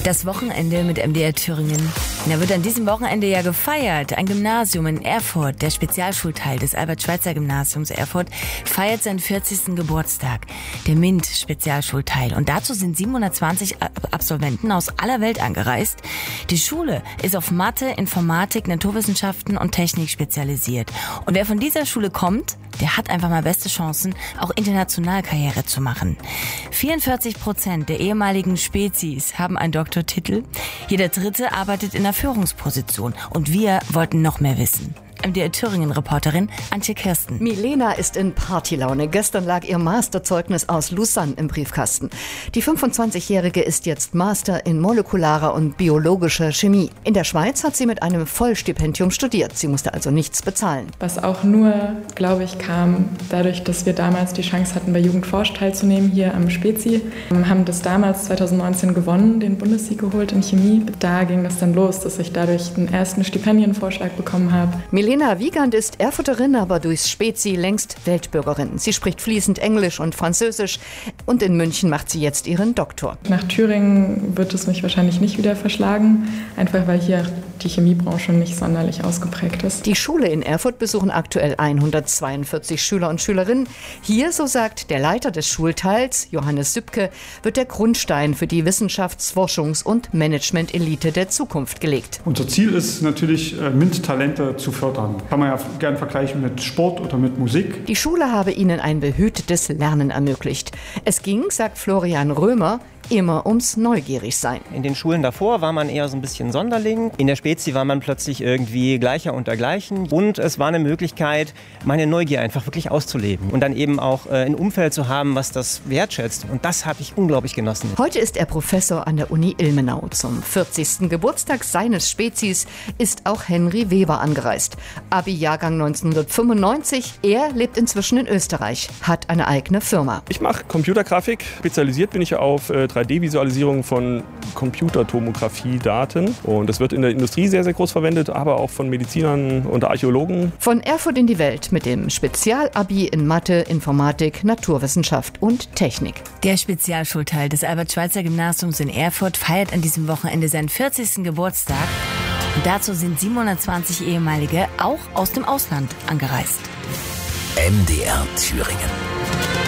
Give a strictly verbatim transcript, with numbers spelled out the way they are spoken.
Das Wochenende mit M D R Thüringen. Da wird an diesem Wochenende ja gefeiert. Ein Gymnasium in Erfurt, der Spezialschulteil des Albert-Schweitzer-Gymnasiums Erfurt, feiert seinen vierzigsten Geburtstag. Der MINT-Spezialschulteil. Und dazu sind siebenhundertzwanzig Absolventen aus aller Welt angereist. Die Schule ist auf Mathe, Informatik, Naturwissenschaften und Technik spezialisiert. Und wer von dieser Schule kommt, der hat einfach mal beste Chancen, auch international Karriere zu machen. vierundvierzig Prozent der ehemaligen Spezies haben einen Doktortitel. Jeder Dritte arbeitet in einer Führungsposition. Und wir wollten noch mehr wissen. M D R Thüringen-Reporterin Antje Kirsten. Milena ist in Partylaune. Gestern lag ihr Masterzeugnis aus Lausanne im Briefkasten. Die fünfundzwanzigjährige ist jetzt Master in molekularer und biologischer Chemie. In der Schweiz hat sie mit einem Vollstipendium studiert. Sie musste also nichts bezahlen. Was auch nur, glaube ich, kam dadurch, dass wir damals die Chance hatten, bei Jugendforsch teilzunehmen hier am Spezi. Wir haben das damals zweitausendneunzehn gewonnen, den Bundessieg geholt in Chemie. Da ging das dann los, dass ich dadurch den ersten Stipendienvorschlag bekommen habe. Milena Wiegand ist Erfurterin, aber durchs Spezi längst Weltbürgerin. Sie spricht fließend Englisch und Französisch und in München macht sie jetzt ihren Doktor. Nach Thüringen wird es mich wahrscheinlich nicht wieder verschlagen, einfach weil hier die Chemiebranche nicht sonderlich ausgeprägt ist. Die Schule in Erfurt besuchen aktuell hundertzweiundvierzig Schüler und Schülerinnen. Hier, so sagt der Leiter des Schulteils, Johannes Sübke, wird der Grundstein für die Wissenschafts-, Forschungs- und Management-Elite der Zukunft gelegt. Unser Ziel ist natürlich, MINT-Talente zu fördern. Kann man ja gerne vergleichen mit Sport oder mit Musik. Die Schule habe ihnen ein behütetes Lernen ermöglicht. Es ging, sagt Florian Römer, immer ums Neugierigsein. In den Schulen davor war man eher so ein bisschen Sonderling. In der Spezi war man plötzlich irgendwie Gleicher unter Gleichen. Und es war eine Möglichkeit, meine Neugier einfach wirklich auszuleben. Und dann eben auch äh, ein Umfeld zu haben, was das wertschätzt. Und das habe ich unglaublich genossen. Heute ist er Professor an der Uni Ilmenau. Zum vierzigsten Geburtstag seines Spezis ist auch Henry Weber angereist. Abi-Jahrgang neunzehnhundertfünfundneunzig. Er lebt inzwischen in Österreich, hat eine eigene Firma. Ich mache Computergrafik. Spezialisiert bin ich auf äh, drei D Visualisierung von Computertomographie-Daten. Und das wird in der Industrie sehr, sehr groß verwendet, aber auch von Medizinern und Archäologen. Von Erfurt in die Welt mit dem Spezialabi in Mathe, Informatik, Naturwissenschaft und Technik. Der Spezialschulteil des Albert-Schweitzer-Gymnasiums in Erfurt feiert an diesem Wochenende seinen vierzigsten Geburtstag. Und dazu sind siebenhundertzwanzig ehemalige auch aus dem Ausland angereist. M D R Thüringen.